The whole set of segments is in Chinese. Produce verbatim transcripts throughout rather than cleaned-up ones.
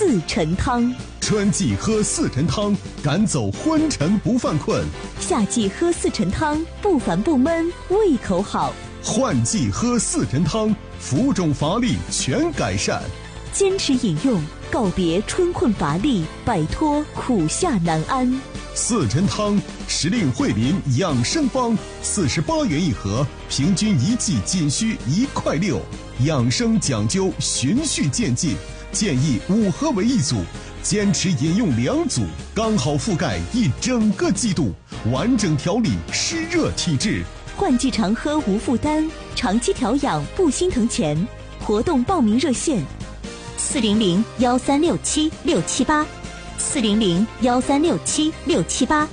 四陈汤。 春季喝四陈汤，赶走昏沉不犯困； 夏季喝四陈汤，不烦不闷，胃口好。 换季喝四陈汤，浮肿乏力全改善。 坚持饮用，告别春困乏力，摆脱苦夏难安。 四陈汤，时令惠林养生方，四十八元一盒，平均一剂仅需一块六。养生讲究循序渐进，建议五盒为一组，坚持饮用两组，刚好覆盖一整个季度，完整调理湿热体质。 换季常喝无负担，长期调养不心疼钱。活动报名热线：四零零幺三六七六七八，四零零幺三六七六七八。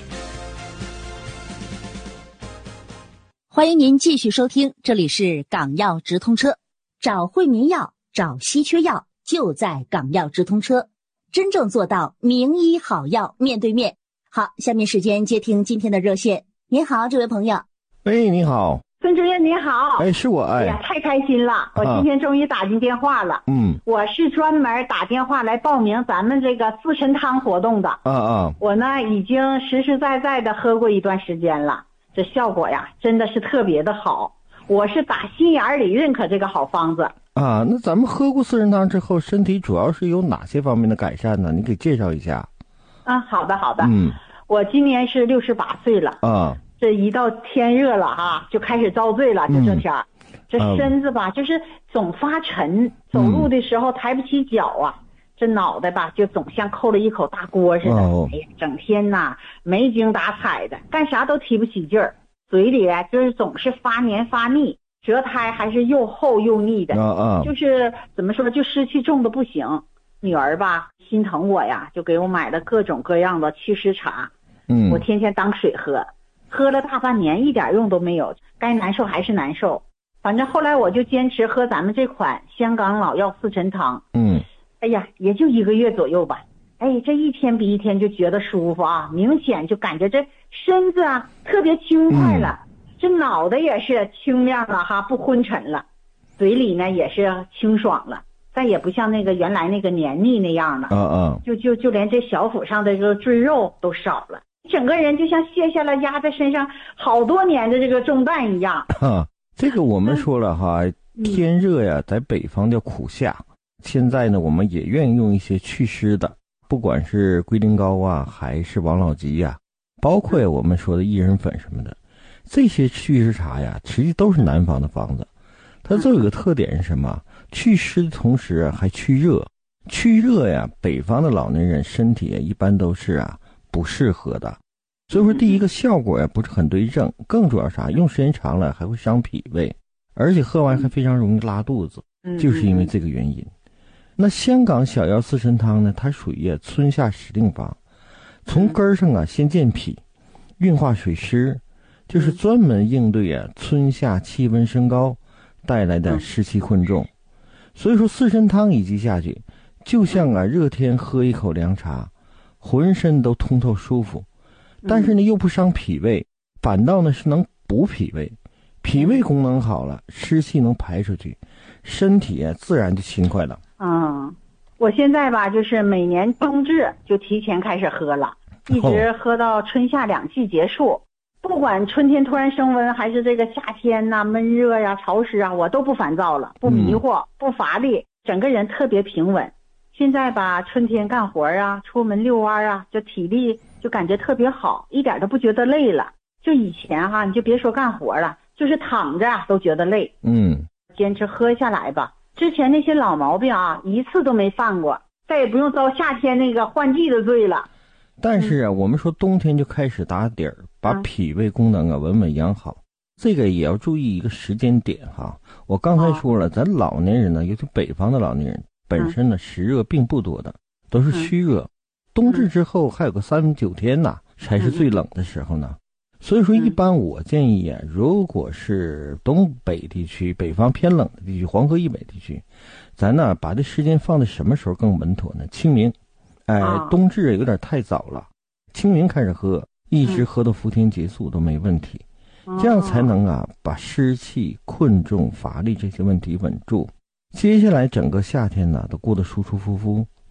欢迎您继续收听，这里是港药直通车，找惠民药，找稀缺药，就在港药直通车，真正做到名医好药面对面。好，下面时间接听今天的热线。您好，这位朋友。 喂，你好， 孙主任你好。 哎，是我。哎， 哎呀，太开心了，我今天终于打进电话了。 嗯， 我是专门打电话来报名咱们这个四陈汤活动的。 啊啊， 我呢已经实实在在的喝过一段时间了，这效果呀真的是特别的好，我是打心眼里认可这个好方子。 啊，那咱们喝过四陈汤之后，身体主要是有哪些方面的改善呢？你给介绍一下。 啊，好的好的。 嗯， 我今年是六十八岁了。 啊， 这一到天热了哈，就开始遭罪了，就这天儿。嗯，这身子吧，就是总发沉，走路的时候抬不起脚啊，嗯，这脑袋吧就总像扣了一口大锅似的。哦，哎呀，整天呐没精打采的，干啥都提不起劲儿，嘴里啊就是总是发黏发腻，舌苔还是又厚又腻的。 啊啊， 就是怎么说，就湿气重的不行。女儿吧心疼我呀，就给我买了各种各样的祛湿茶。嗯，我天天当水喝，喝了大半年一点用都没有，该难受还是难受。反正后来我就坚持喝咱们这款香港老药四陈汤。嗯，哎呀，也就一个月左右吧。哎，这一天比一天就觉得舒服啊，明显就感觉这身子啊特别轻快了，嗯，这脑袋也是清亮了哈，不昏沉了，嘴里呢也是清爽了，再也不像那个原来那个黏腻那样了。嗯嗯，就就就连这小腹上的这个赘肉都少了。整个人就像卸下了压在身上好多年的这个重担一样。 啊，这个我们说了哈，嗯，天热呀，在北方叫苦夏。现在呢，我们也愿意用一些祛湿的，不管是龟苓膏啊，还是王老吉呀，包括我们说的薏仁粉什么的，这些祛湿茶呀，实际都是南方的方子。它都有个特点是什么？祛湿的同时还去热。去热呀，北方的老年人身体一般都是啊不适合的，所以说第一个效果呀不是很对症，更主要啥，用时间长了还会伤脾胃，而且喝完还非常容易拉肚子，就是因为这个原因。那香港小药四陈汤呢，它属于春夏时令方，从根上啊先健脾，运化水湿，就是专门应对啊春夏气温升高带来的湿气困重。所以说四陈汤一剂下去，就像啊热天喝一口凉茶，浑身都通透舒服，但是呢又不伤脾胃，反倒呢是能补脾胃，脾胃功能好了，湿气能排出去，身体啊自然就轻快了。 嗯，我现在吧就是每年冬至就提前开始喝了，一直喝到春夏两季结束。不管春天突然升温，还是这个夏天呐、啊、闷热呀、潮湿啊，我都不烦躁了，不迷惑、嗯、不乏力，整个人特别平稳。现在吧春天干活啊，出门遛弯啊，就体力就感觉特别好，一点都不觉得累了。就以前哈，你就别说干活了，就是躺着都觉得累。嗯，坚持喝下来吧，之前那些老毛病啊一次都没犯过，再也不用遭夏天那个换季的罪了。 但是啊，我们说冬天就开始打底儿，把脾胃功能啊稳稳养好，这个也要注意一个时间点哈。我刚才说了，咱老年人呢，尤其北方的老年人，本身呢湿热并不多的，都是虚热。冬至之后还有个三九天呐，才是最冷的时候呢。所以说，一般我建议啊，如果是东北地区、北方偏冷的地区、黄河以北地区，咱呢把这时间放在什么时候更稳妥呢？清明。哎，冬至有点太早了，清明开始喝，一直喝到伏天结束都没问题，这样才能啊把湿气、困重、乏力这些问题稳住。接下来整个夏天呢都过得舒舒服服、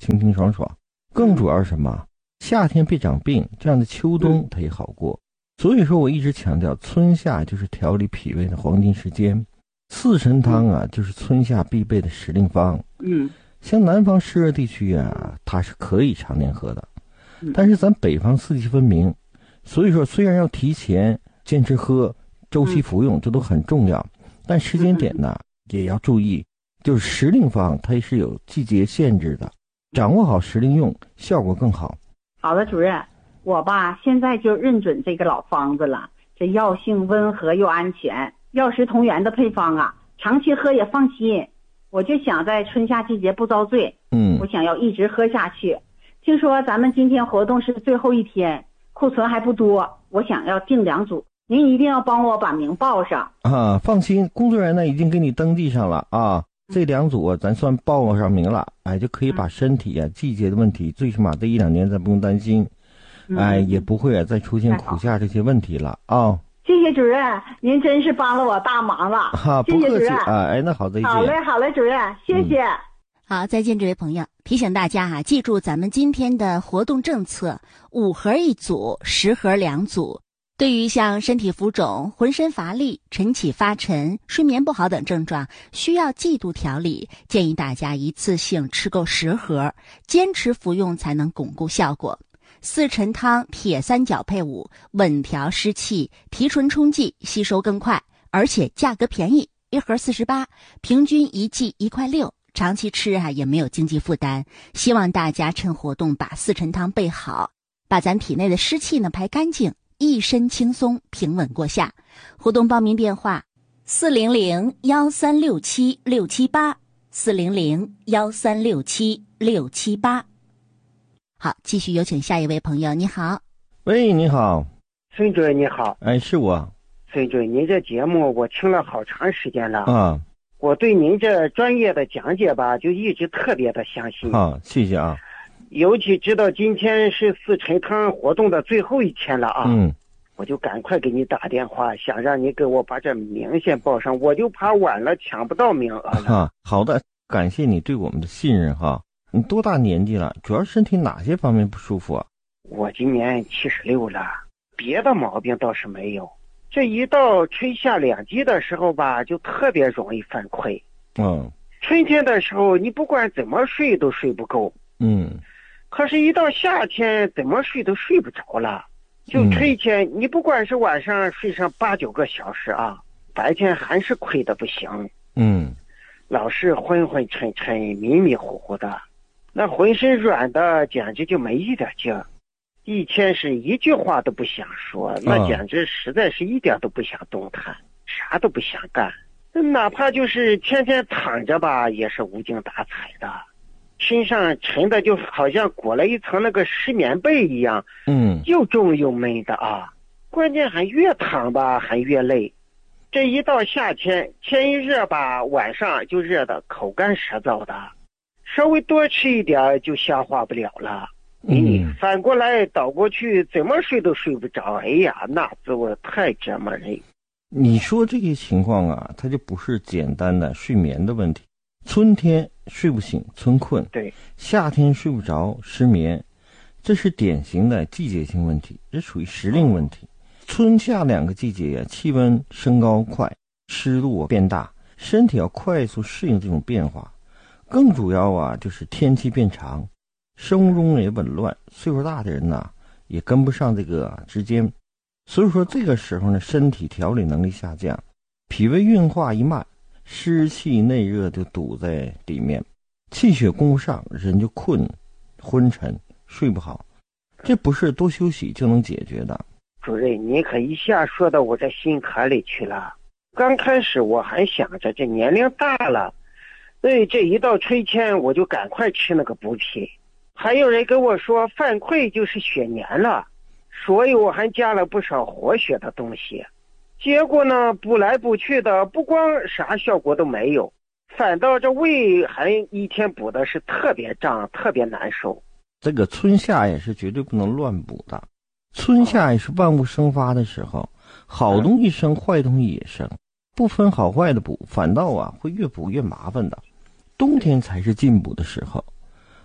清清爽爽。更主要是什么？夏天别长病，这样的秋冬它也好过。所以说我一直强调，春夏就是调理脾胃的黄金时间。四神汤啊，就是春夏必备的时令方。 嗯， 像南方湿热地区啊，它是可以常年喝的，但是咱北方四季分明，所以说虽然要提前坚持喝，周期服用，这都很重要，但时间点呢也要注意，就是时令方它是有季节限制的，掌握好时令用，效果更好。 好的，主任，我吧现在就认准这个老方子了，这药性温和又安全，药食同源的配方啊，长期喝也放心。我就想在春夏季节不遭罪， 嗯， 我想要一直喝下去。听说咱们今天活动是最后一天，库存还不多，我想要订两组，您一定要帮我把名报上啊。放心，工作人员呢已经给你登记上了啊，这两组啊咱算报上名了，哎，就可以把身体啊、季节的问题，最起码这一两年咱不用担心，哎，也不会啊再出现苦夏这些问题了啊。 谢谢主任，您真是帮了我大忙了。 哈，不客气啊！哎，那好，再见。 好嘞，好嘞，主任，谢谢。嗯、 好，再见，这位朋友。提醒大家啊，记住咱们今天的活动政策：五盒一组，十盒两组。对于像身体浮肿、浑身乏力、晨起发沉、睡眠不好等症状，需要季度调理，建议大家一次性吃够十盒，坚持服用才能巩固效果。四陈汤铁三角配伍，稳调湿气，提纯冲剂，吸收更快，而且价格便宜，一盒四十八，平均一剂一块六，长期吃啊也没有经济负担。希望大家趁活动把四陈汤备好，把咱体内的湿气呢排干净，一身轻松，平稳过夏。活动报名电话：四零零幺三六七六七八，四零零幺三六七六七八。好，继续有请下一位朋友。你好。 喂，你好。 孙主任你好。 哎，是我。 孙主任，您这节目我听了好长时间了啊， 我对您这专业的讲解吧，就一直特别的相信啊，谢谢啊。 尤其知道今天是四陈汤活动的最后一天了啊， 嗯， 我就赶快给你打电话，想让你给我把这名先报上，我就怕晚了抢不到名额了。 啊，好的，感谢你对我们的信任哈。你多大年纪了？主要身体哪些方面不舒服啊？ 我今年七十六了，别的毛病倒是没有。这一到春夏两季的时候吧，就特别容易犯溃。 嗯， 春天的时候你不管怎么睡都睡不够。 嗯， 可是一到夏天怎么睡都睡不着了。就春天、嗯、你不管是晚上睡上八九个小时啊，白天还是亏得不行。 嗯， 老是昏昏沉沉迷迷糊糊的，那浑身软的简直就没一点劲儿，一天是一句话都不想说，那简直实在是一点都不想动弹，啥都不想干，哪怕就是天天躺着吧也是无精打采的，身上沉的就好像裹了一层那个湿棉被一样， 嗯， 又重又闷的啊，关键还越躺吧还越累。这一到夏天，天一热吧，晚上就热的口干舌燥的，稍微多吃一点就消化不了了。你反过来倒过去，怎么睡都睡不着。哎呀，那滋味太折磨人。 你说这些情况啊，它就不是简单的睡眠的问题。春天睡不醒，春困； 对， 夏天睡不着，失眠，这是典型的季节性问题，这属于时令问题。春夏两个季节呀，气温升高快，湿度变大，身体要快速适应这种变化。更主要啊，就是天气变长，生物钟也紊乱，岁数大的人呢，也跟不上这个时间。所以说这个时候呢，身体调理能力下降，脾胃运化一慢，湿气内热就堵在里面，气血供不上，人就困、昏沉、睡不好。这不是多休息就能解决的。 主任，你可一下说到我这心坎里去了。刚开始我还想着这年龄大了，所以这一到春天我就赶快吃那个补品。还有人跟我说犯溃就是血粘了，所以我还加了不少活血的东西。结果呢，补来补去的，不光啥效果都没有，反倒这胃还一天补的是特别胀，特别难受。 这个春夏也是绝对不能乱补的。春夏也是万物生发的时候，好东西生，坏东西也生，不分好坏的补，反倒啊会越补越麻烦的。冬天才是进补的时候。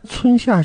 春夏